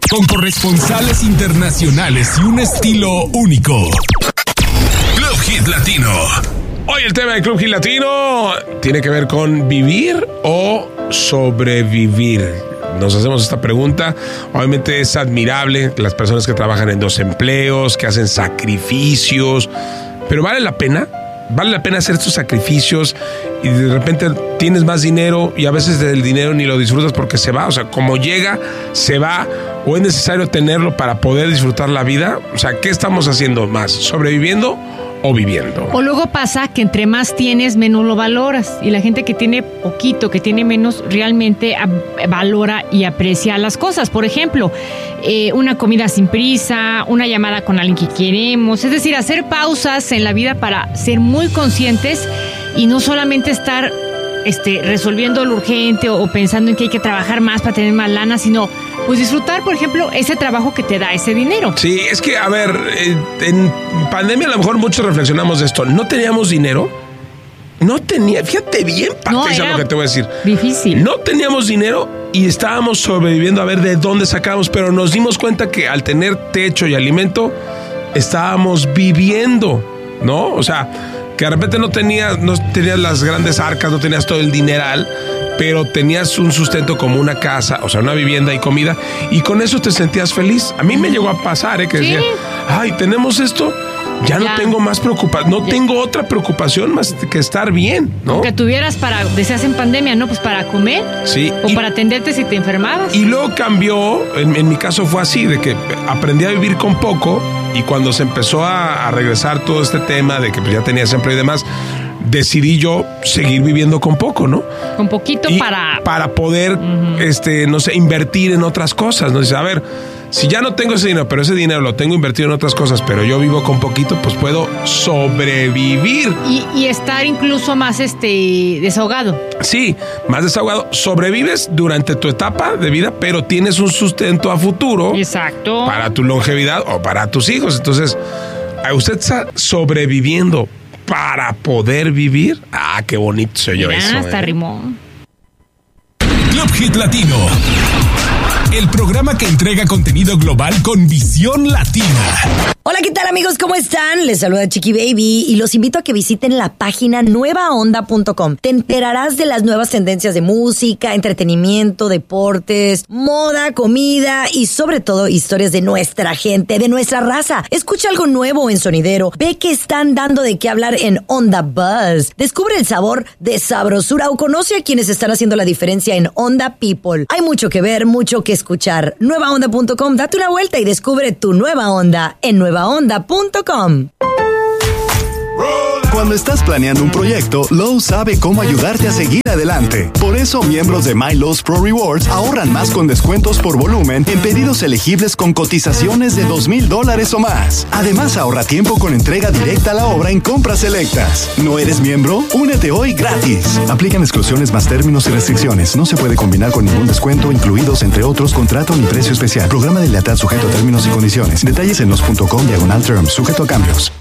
con corresponsales internacionales y un estilo único. Club Hit Latino. Hoy el tema del Club Hit Latino tiene que ver con vivir o sobrevivir. Nos hacemos esta pregunta. Obviamente es admirable las personas que trabajan en 2 empleos, que hacen sacrificios, pero ¿vale la pena? ¿Vale la pena hacer estos sacrificios y de repente tienes más dinero y a veces el dinero ni lo disfrutas porque se va? O sea, como llega, se va, o es necesario tenerlo para poder disfrutar la vida. O sea, ¿qué estamos haciendo más? ¿Sobreviviendo o viviendo? O luego pasa que entre más tienes, menos lo valoras. Y la gente que tiene poquito, que tiene menos, realmente valora y aprecia las cosas. Por ejemplo, una comida sin prisa, una llamada con alguien que queremos. Es decir, hacer pausas en la vida para ser muy conscientes y no solamente estar resolviendo lo urgente o pensando en que hay que trabajar más para tener más lana, sino pues disfrutar, por ejemplo, ese trabajo que te da ese dinero. Sí, es que, a ver, en pandemia a lo mejor muchos reflexionamos de esto. No teníamos dinero. Fíjate bien, Patricia, lo que te voy a decir. Difícil. No teníamos dinero y estábamos sobreviviendo a ver de dónde sacábamos, pero nos dimos cuenta que al tener techo y alimento, estábamos viviendo, ¿no? O sea, que de repente no tenías las grandes arcas, no tenías todo el dineral, pero tenías un sustento como una casa, o sea, una vivienda y comida, y con eso te sentías feliz. A mí me llegó a pasar, que decía, ay, tenemos esto, ya no tengo más preocupación, no tengo otra preocupación más que estar bien, ¿no? Que tuvieras decías en pandemia, ¿no? Pues para comer, sí, o para atenderte si te enfermabas. Y luego cambió, en mi caso fue así, de que aprendí a vivir con poco, y cuando se empezó a regresar todo este tema de que pues ya tenías empleo y demás, decidí yo seguir viviendo con poco, ¿no? Con poquito para poder, no sé, invertir en otras cosas, ¿no? Dice, a ver, si ya no tengo ese dinero, pero ese dinero lo tengo invertido en otras cosas, pero yo vivo con poquito, pues puedo sobrevivir. Y estar incluso más desahogado. Sí, más desahogado. Sobrevives durante tu etapa de vida, pero tienes un sustento a futuro. Exacto. Para tu longevidad o para tus hijos. Entonces, usted está sobreviviendo para poder vivir. Ah, qué bonito se oyó eso. Hasta rimó. Club Hit Latino. El programa que entrega contenido global con visión latina. Hola, ¿qué tal, amigos? ¿Cómo están? Les saluda Chiqui Baby y los invito a que visiten la página nuevaonda.com. Te enterarás de las nuevas tendencias de música, entretenimiento, deportes, moda, comida y sobre todo historias de nuestra gente, de nuestra raza. Escucha algo nuevo en Sonidero. Ve que están dando de qué hablar en Onda Buzz. Descubre el sabor de sabrosura o conoce a quienes están haciendo la diferencia en Onda People. Hay mucho que ver, mucho que escuchar. Nuevaonda.com, date una vuelta y descubre tu nueva onda en nuevaonda.com. Cuando estás planeando un proyecto, Lowe's sabe cómo ayudarte a seguir adelante. Por eso, miembros de My Lowe's Pro Rewards ahorran más con descuentos por volumen en pedidos elegibles con cotizaciones de $2,000 o más. Además, ahorra tiempo con entrega directa a la obra en compras selectas. ¿No eres miembro? Únete hoy gratis. Aplican exclusiones más términos y restricciones. No se puede combinar con ningún descuento, incluidos, entre otros, contrato ni precio especial. Programa de lealtad sujeto a términos y condiciones. Detalles en los.com/terms, sujeto a cambios.